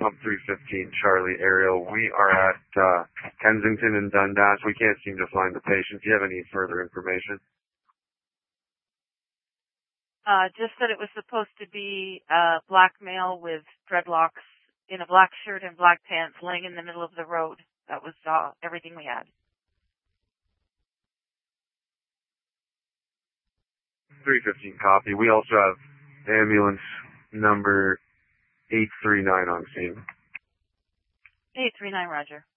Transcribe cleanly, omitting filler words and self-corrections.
Pump 315, Charlie Ariel. We are at Kensington and Dundas. We can't seem to find the patient. Do you have any further information? Just that it was supposed to be a black male with dreadlocks in a black shirt and black pants laying in the middle of the road. That was everything we had. 315 copy. We also have ambulance number 839 on scene. 839, Roger.